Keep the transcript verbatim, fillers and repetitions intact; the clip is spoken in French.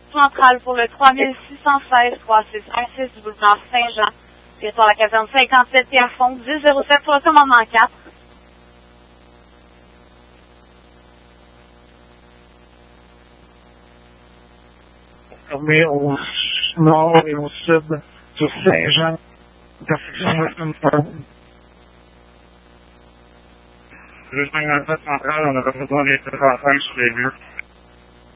centrale pour le trois mille six cent seize trois cent soixante-six boulevard Saint-Jean. Puis sur la caserne cinquante-sept Pierrefonds, dix zéro sept pour le commandement quatre. Mais au nord et au sud sur Saint-Jean, perfection Western Park. Le cinquante-sept central, on aurait besoin des trente-cinq sur les murs.